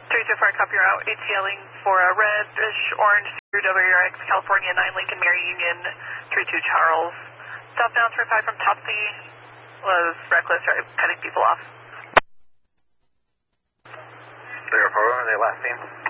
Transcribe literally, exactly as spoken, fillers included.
three two four, copy, you're out. ATLing for a reddish orange W R X California nine Lincoln Mary Union three two Charles. Southbound three five from Topsy was reckless, right, cutting people off. three oh four, the last team.